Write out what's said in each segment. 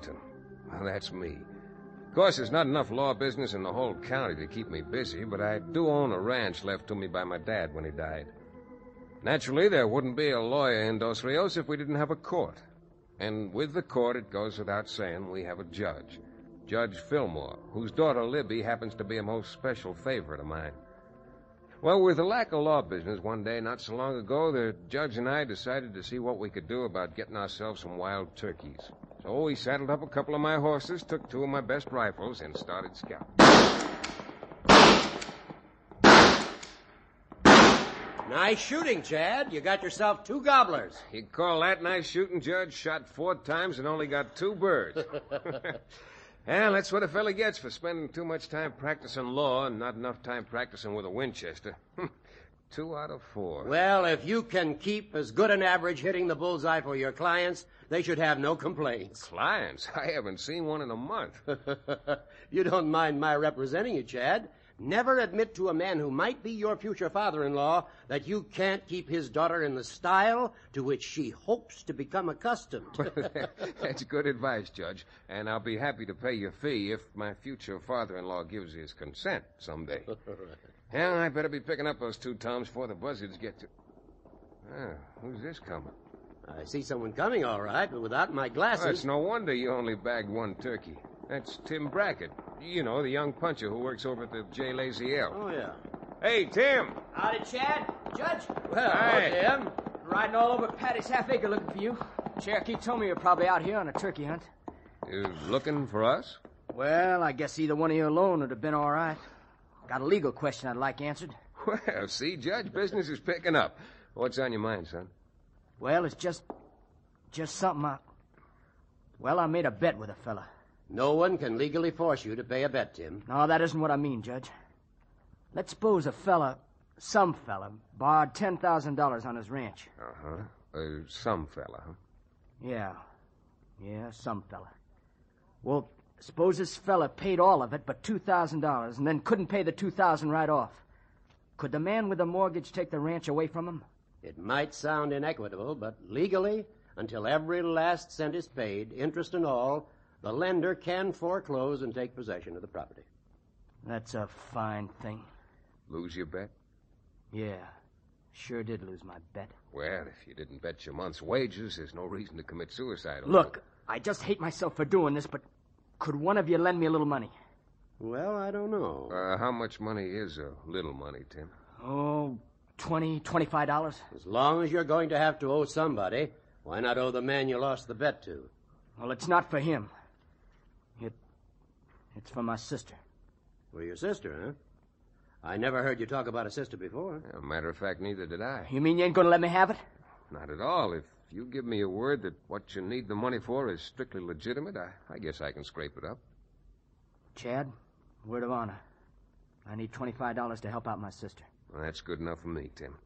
Remington. Well, that's me. Of course, there's not enough law business in the whole county to keep me busy, but I do own a ranch left to me by my dad when he died. Naturally, there wouldn't be a lawyer in Dos Rios if we didn't have a court. And with the court, it goes without saying, we have a judge. Judge Fillmore, whose daughter Libby happens to be a most special favorite of mine. Well, with the lack of law business, one day not so long ago, the judge and I decided to see what we could do about getting ourselves some wild turkeys. So we saddled up a couple of my horses, took 2 of my best rifles, and started scouting. Nice shooting, Chad. You got yourself 2 gobblers. You call that nice shooting, Judge? Shot 4 times and only got 2 birds. Well, that's what a fella gets for spending too much time practicing law and not enough time practicing with a Winchester. 2 out of 4. Well, if you can keep as good an average hitting the bullseye for your clients, they should have no complaints. Clients? I haven't seen one in a month. You don't mind my representing you, Chad. Never admit to a man who might be your future father-in-law that you can't keep his daughter in the style to which she hopes to become accustomed. That's good advice, Judge, and I'll be happy to pay your fee if my future father-in-law gives his consent someday. Well, I better be picking up those 2 toms before the buzzards get to... who's this coming? I see someone coming, all right, but without my glasses... Oh, it's no wonder you only bagged 1 turkey. That's Tim Brackett. You know, the young puncher who works over at the J. Lazy L. Oh, yeah. Hey, Tim. Howdy, Chad. Judge. Well, Hi. Tim. Riding all over Patty's half-acre looking for you. Cherokee told me you're probably out here on a turkey hunt. You looking for us? Well, I guess either one of you alone would have been all right. Got a legal question I'd like answered. Well, see, Judge, business is picking up. What's on your mind, son? Well, it's just something I made a bet with a fella. No one can legally force you to pay a bet, Tim. No, that isn't what I mean, Judge. Let's suppose some fella, borrowed $10,000 on his ranch. Uh-huh. Some fella, huh? Yeah, some fella. Well, suppose this fella paid all of it but $2,000 and then couldn't pay the $2,000 right off. Could the man with the mortgage take the ranch away from him? It might sound inequitable, but legally, until every last cent is paid, interest and all, the lender can foreclose and take possession of the property. That's a fine thing. Lose your bet? Yeah, sure did lose my bet. Well, if you didn't bet your month's wages, there's no reason to commit suicide. Look, I just hate myself for doing this, but could one of you lend me a little money? Well, I don't know. How much money is a little money, Tim? Oh, $20, $25. As long as you're going to have to owe somebody, why not owe the man you lost the bet to? Well, it's not for him. It's for my sister. For your sister, huh? I never heard you talk about a sister before. As a matter of fact, neither did I. You mean you ain't going to let me have it? Not at all. If you give me a word that what you need the money for is strictly legitimate, I guess I can scrape it up. Chad, word of honor. I need $25 to help out my sister. Well, that's good enough for me, Tim.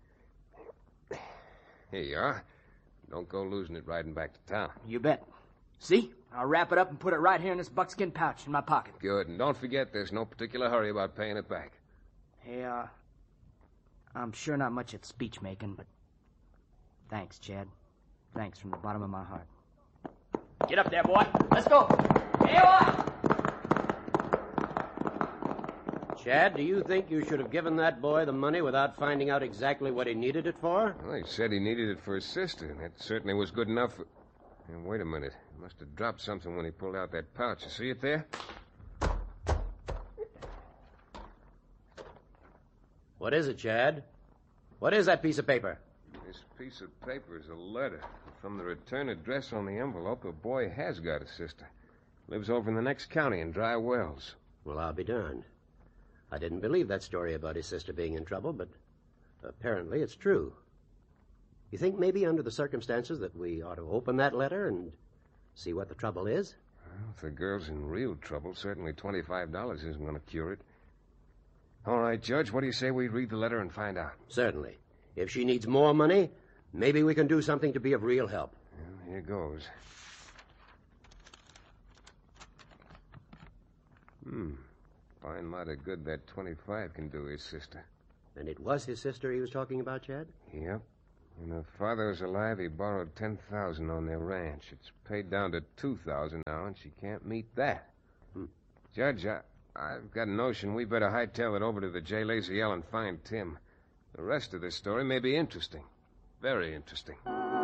Here you are. Don't go losing it riding back to town. You bet. See? I'll wrap it up and put it right here in this buckskin pouch in my pocket. Good. And don't forget, there's no particular hurry about paying it back. Hey, I'm sure not much at speech making, but thanks, Chad. Thanks from the bottom of my heart. Get up there, boy. Let's go. Hey, what? Chad, do you think you should have given that boy the money without finding out exactly what he needed it for? Well, he said he needed it for his sister, and that certainly was good enough for... Hey, wait a minute. He must have dropped something when he pulled out that pouch. You see it there? What is it, Chad? What is that piece of paper? This piece of paper is a letter. From the return address on the envelope, the boy has got a sister. Lives over in the next county in Dry Wells. Well, I'll be darned. I didn't believe that story about his sister being in trouble, but apparently it's true. You think maybe under the circumstances that we ought to open that letter and see what the trouble is? Well, if the girl's in real trouble, certainly $25 isn't going to cure it. All right, Judge, what do you say we read the letter and find out? Certainly. If she needs more money, maybe we can do something to be of real help. Well, here goes. Find mighty good that 25 can do his sister. And it was his sister he was talking about, Chad? Yep. When her father was alive, he borrowed $10,000 on their ranch. It's paid down to $2,000 now, and she can't meet that. Judge, I've got a notion we better hightail it over to the J. Lazy L and find Tim. The rest of this story may be interesting. Very interesting.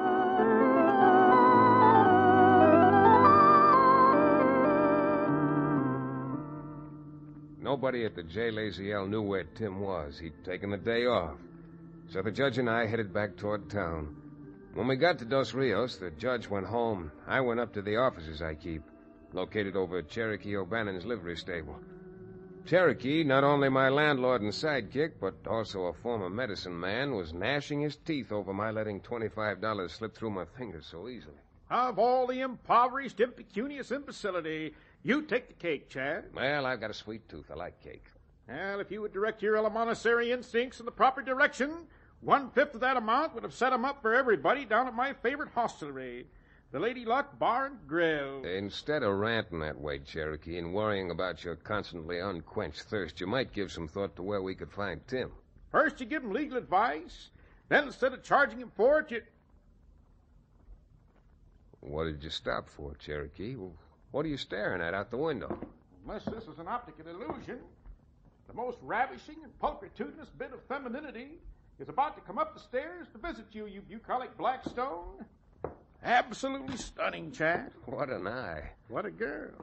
Nobody at the J. Lazy L knew where Tim was. He'd taken the day off. So the judge and I headed back toward town. When we got to Dos Rios, the judge went home. I went up to the offices I keep, located over at Cherokee O'Bannon's livery stable. Cherokee, not only my landlord and sidekick, but also a former medicine man, was gnashing his teeth over my letting $25 slip through my fingers so easily. Of all the impoverished, impecunious imbecility, you take the cake, Chad. Well, I've got a sweet tooth. I like cake. Well, if you would direct your elementary instincts in the proper direction, 1/5 of that amount would have set 'em up for everybody down at my favorite hostelry, the Lady Luck Bar and Grill. Instead of ranting that way, Cherokee, and worrying about your constantly unquenched thirst, you might give some thought to where we could find Tim. First you give him legal advice, then instead of charging him for it, you... What did you stop for, Cherokee? Well, what are you staring at out the window? Unless this is an optical illusion, the most ravishing and pulchritudinous bit of femininity is about to come up the stairs to visit you, you bucolic Blackstone. Absolutely stunning, Chad. What an eye. What a girl.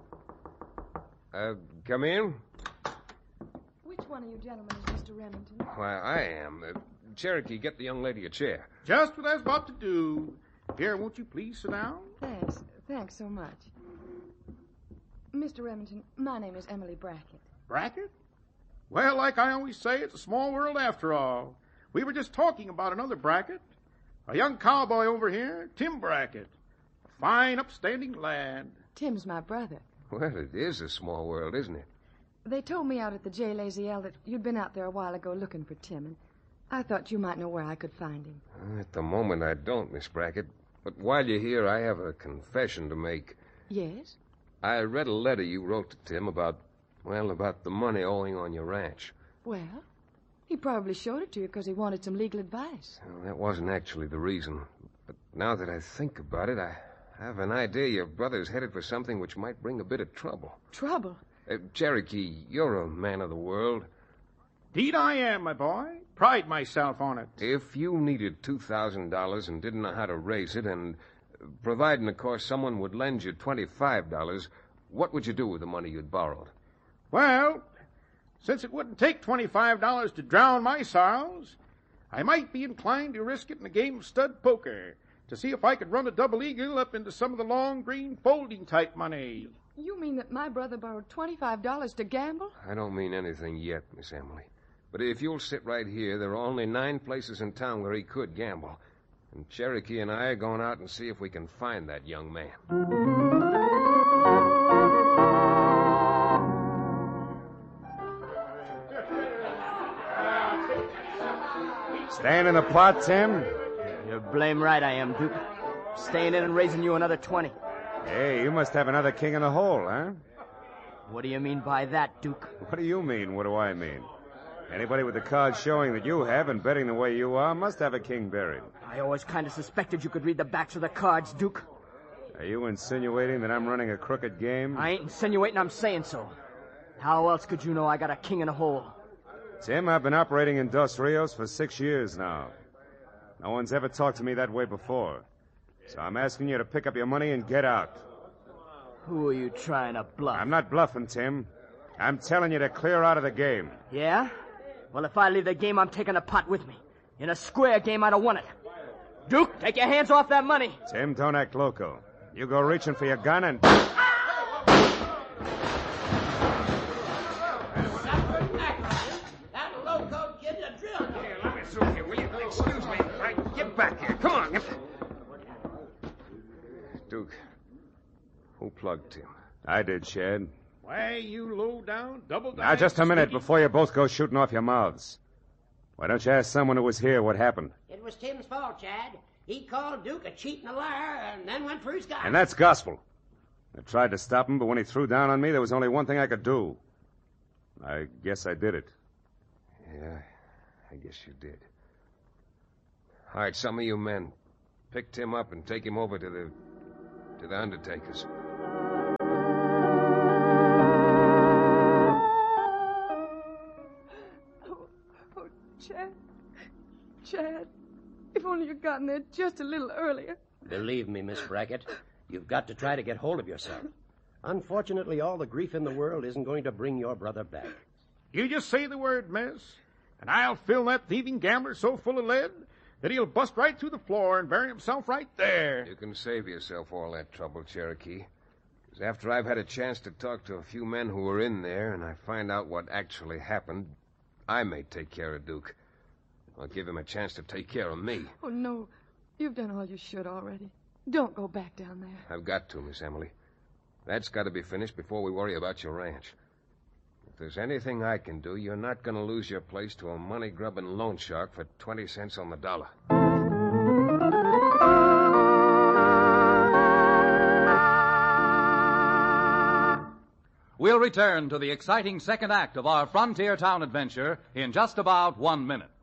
Come in? Which one of you gentlemen is Mr. Remington? Why, I am. Cherokee, get the young lady a chair. Just what I was about to do. Here, won't you please sit down? Thanks. Thanks so much. Mr. Remington, my name is Emily Brackett. Brackett? Well, like I always say, it's a small world after all. We were just talking about another Brackett. A young cowboy over here, Tim Brackett. A fine, upstanding lad. Tim's my brother. Well, it is a small world, isn't it? They told me out at the J. Lazy L that you'd been out there a while ago looking for Tim, and I thought you might know where I could find him. At the moment, I don't, Miss Brackett. But while you're here, I have a confession to make. Yes? I read a letter you wrote to Tim about the money owing on your ranch. Well, he probably showed it to you because he wanted some legal advice. Well, that wasn't actually the reason. But now that I think about it, I have an idea your brother's headed for something which might bring a bit of trouble. Trouble? Cherokee, you're a man of the world. Indeed I am, my boy. Pride myself on it. If you needed $2,000 and didn't know how to raise it, and providing, of course, someone would lend you $25, what would you do with the money you'd borrowed? Well, since it wouldn't take $25 to drown my sorrows, I might be inclined to risk it in a game of stud poker to see if I could run a double eagle up into some of the long green folding type money. You mean that my brother borrowed $25 to gamble? I don't mean anything yet, Miss Emily. But if you'll sit right here, there are only 9 places in town where he could gamble. And Cherokee and I are going out and see if we can find that young man. Staying in the pot, Tim? You're blame right I am, Duke. Staying in and raising you another 20. Hey, you must have another king in the hole, huh? What do you mean by that, Duke? What do you mean? What do I mean? Anybody with the cards showing that you have and betting the way you are must have a king buried. I always kind of suspected you could read the backs of the cards, Duke. Are you insinuating that I'm running a crooked game? I ain't insinuating, I'm saying so. How else could you know I got a king in a hole? Tim, I've been operating in Dos Rios for 6 years now. No one's ever talked to me that way before. So I'm asking you to pick up your money and get out. Who are you trying to bluff? I'm not bluffing, Tim. I'm telling you to clear out of the game. Yeah? Well, if I leave the game, I'm taking the pot with me. In a square game, I'd have won it. Duke, take your hands off that money. Tim, don't act loco. You go reaching for your gun and... That loco kid's a drill. Here, let me through here, will you? Excuse me. Right, get back here. Come on. Duke, who plugged Tim? I did, Shad. Why, you low-down, double-down... Now, just a minute sneaky- before you both go shooting off your mouths. Why don't you ask someone who was here what happened? It was Tim's fault, Chad. He called Duke a cheat and a liar and then went for his gun. And that's gospel. I tried to stop him, but when he threw down on me, there was only one thing I could do. I guess I did it. Yeah, I guess you did. All right, some of you men, pick Tim up and take him over to the undertaker's. Oh, Chad, if only you'd gotten there just a little earlier. Believe me, Miss Brackett, you've got to try to get hold of yourself. Unfortunately, all the grief in the world isn't going to bring your brother back. You just say the word, miss, and I'll fill that thieving gambler so full of lead that he'll bust right through the floor and bury himself right there. You can save yourself all that trouble, Cherokee. Because after I've had a chance to talk to a few men who were in there and I find out what actually happened, I may take care of Duke. I'll give him a chance to take care of me. Oh, no. You've done all you should already. Don't go back down there. I've got to, Miss Emily. That's got to be finished before we worry about your ranch. If there's anything I can do, you're not going to lose your place to a money-grubbing loan shark for 20 cents on the dollar. We'll return to the exciting second act of our Frontier Town adventure in just about 1 minute.